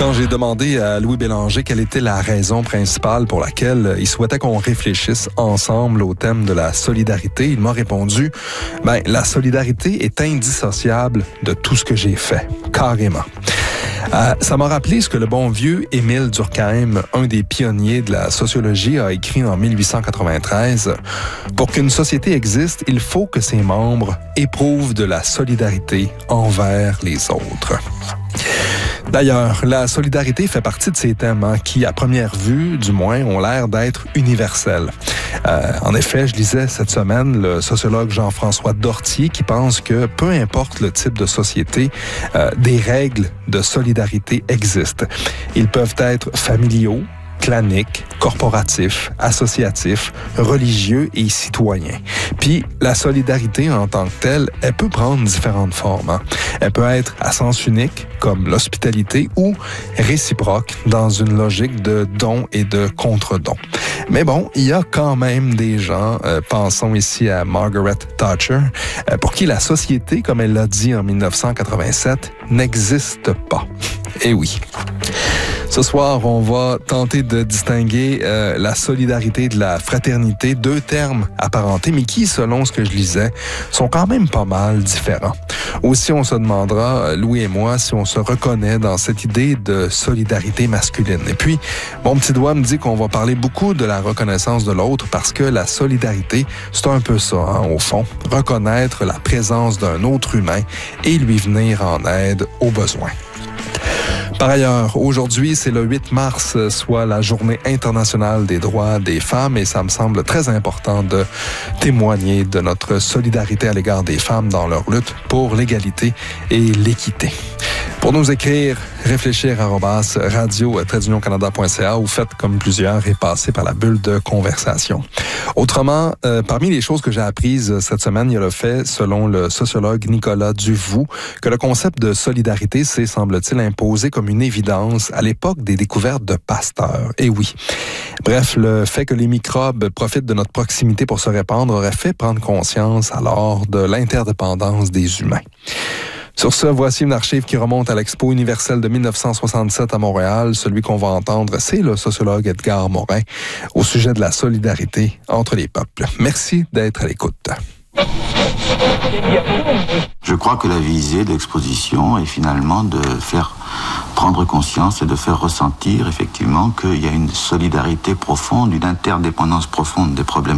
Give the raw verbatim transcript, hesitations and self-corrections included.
Quand j'ai demandé à Louis Bélanger quelle était la raison principale pour laquelle il souhaitait qu'on réfléchisse ensemble au thème de la solidarité, il m'a répondu « Ben, la solidarité est indissociable de tout ce que j'ai fait, carrément. » Euh, ça m'a rappelé ce que le bon vieux Émile Durkheim, un des pionniers de la sociologie, a écrit en mille huit cent quatre-vingt-treize. « Pour qu'une société existe, il faut que ses membres éprouvent de la solidarité envers les autres. » D'ailleurs, la solidarité fait partie de ces thèmes hein, qui, à première vue, du moins, ont l'air d'être universels. Euh, en effet, je lisais cette semaine le sociologue Jean-François Dortier qui pense que, peu importe le type de société, euh, des règles de solidarité existent. Ils peuvent être familiaux, claniques, corporatifs, associatifs, religieux et citoyens. Puis, la solidarité en tant que telle, elle peut prendre différentes formes. Hein. Elle peut être à sens unique, comme l'hospitalité, ou réciproque, dans une logique de don et de contre-don. Mais bon, il y a quand même des gens, euh, pensons ici à Margaret Thatcher, euh, pour qui la société, comme elle l'a dit en mille neuf cent quatre-vingt-sept, n'existe pas. Eh oui. Ce soir, on va tenter de distinguer euh, la solidarité de la fraternité, deux termes apparentés, mais qui, selon ce que je lisais, sont quand même pas mal différents. Aussi, on se demandera, Louis et moi, si on se reconnaît dans cette idée de solidarité masculine. Et puis, mon petit doigt me dit qu'on va parler beaucoup de la reconnaissance de l'autre parce que la solidarité, c'est un peu ça, hein, au fond, reconnaître la présence d'un autre humain et lui venir en aide aux besoins. Par ailleurs, aujourd'hui, c'est le huit mars, soit la Journée internationale des droits des femmes, et ça me semble très important de témoigner de notre solidarité à l'égard des femmes dans leur lutte pour l'égalité et l'équité. Pour nous écrire, réfléchir arobase radio tiret union canada point c a ou faites comme plusieurs et passez par la bulle de conversation. Autrement, euh, parmi les choses que j'ai apprises cette semaine, il y a le fait, selon le sociologue Nicolas Duvaux, que le concept de solidarité s'est, semble-t-il, imposé comme une évidence à l'époque des découvertes de Pasteur. Et oui. Bref, le fait que les microbes profitent de notre proximité pour se répandre aurait fait prendre conscience alors de l'interdépendance des humains. Sur ce, voici une archive qui remonte à l'Expo universelle de mille neuf cent soixante-sept à Montréal. Celui qu'on va entendre, c'est le sociologue Edgar Morin au sujet de la solidarité entre les peuples. Merci d'être à l'écoute. Je crois que la visée de l'exposition est finalement de faire prendre conscience et de faire ressentir effectivement qu'il y a une solidarité profonde, une interdépendance profonde des problèmes